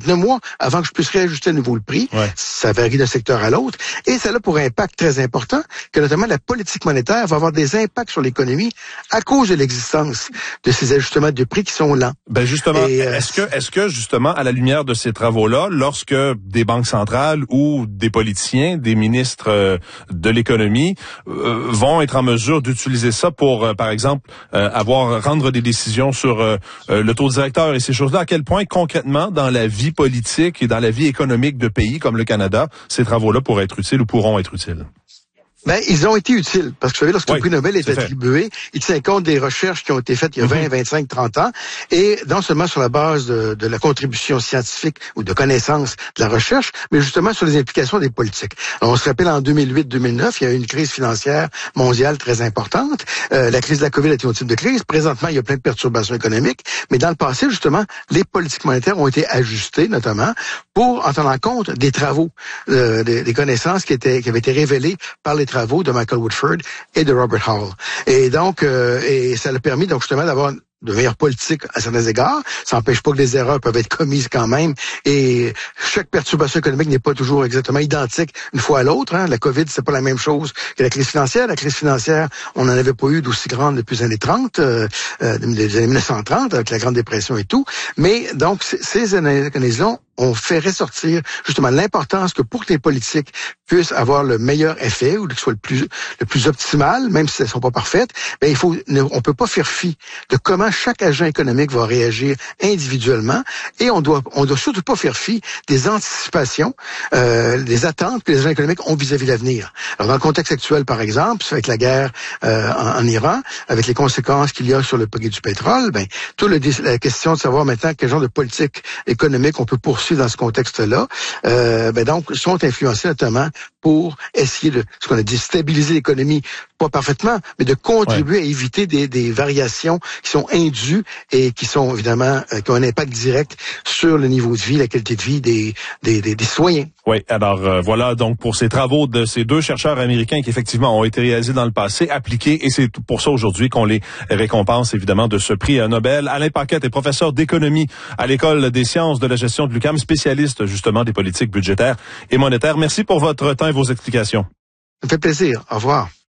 9 mois avant que je puisse réajuster à nouveau le prix. Ouais. Ça varie d'un secteur à l'autre. Et ça a pour impact très important que notamment la politique monétaire va avoir des impacts sur l'économie à cause de l'existence de ces ajustements de prix qui sont lents. Ben justement, est-ce que justement, à la lumière de ces travaux-là, lorsque des banques centrales ou des politiciens, des ministres de l'économie vont être en mesure d'utiliser ça pour, par exemple, rendre des décisions sur le taux directeur et ces choses-là, à quel point concrètement, dans la vie politique et dans la vie économique de pays comme le Canada, ces travaux-là pourraient être utiles ou pourront être utiles? Ben, ils ont été utiles, parce que vous savez, lorsque le prix Nobel est attribué, il tient compte des recherches qui ont été faites il y a 20, 25, 30 ans, et non seulement sur la base de la contribution scientifique ou de connaissance de la recherche, mais justement sur les implications des politiques. Alors, on se rappelle, en 2008-2009, il y a eu une crise financière mondiale très importante. La crise de la COVID a été un type de crise. Présentement, il y a plein de perturbations économiques, mais dans le passé, justement, les politiques monétaires ont été ajustées, notamment, pour en tenant compte des travaux, des connaissances qui avaient été révélées par les travaux de Michael Woodford et de Robert Hall. Et donc, et ça a permis donc justement d'avoir de meilleures politiques à certains égards. Ça n'empêche pas que des erreurs peuvent être commises quand même. Et chaque perturbation économique n'est pas toujours exactement identique une fois à l'autre. Hein. La COVID, c'est pas la même chose que la crise financière. La crise financière, on n'en avait pas eu d'aussi grande depuis les années 30, des années 1930, avec la Grande Dépression et tout. Mais donc, ces analyses-là on fait ressortir justement l'importance que pour que les politiques puissent avoir le meilleur effet ou que ce soit le plus optimal, même si elles ne sont pas parfaites, ben on peut pas faire fi de comment chaque agent économique va réagir individuellement et on doit surtout pas faire fi des anticipations, des attentes que les agents économiques ont vis-à-vis de l'avenir. Alors dans le contexte actuel, par exemple, avec la guerre en Iran, avec les conséquences qu'il y a sur le prix du pétrole, ben la question de savoir maintenant quel genre de politique économique on peut poursuivre dans ce contexte-là, donc sont influencés notamment pour essayer de, ce qu'on a dit, stabiliser l'économie, pas parfaitement, mais de contribuer à éviter des variations qui sont indues et qui sont évidemment, qui ont un impact direct sur le niveau de vie, la qualité de vie des citoyens. Oui, alors voilà donc pour ces travaux de ces deux chercheurs américains qui effectivement ont été réalisés dans le passé, appliqués, et c'est pour ça aujourd'hui qu'on les récompense évidemment de ce prix Nobel. Alain Paquette est professeur d'économie à l'École des sciences de la gestion de l'UQAM, spécialiste justement des politiques budgétaires et monétaires. Merci pour votre temps et vos explications. Ça me fait plaisir. Au revoir.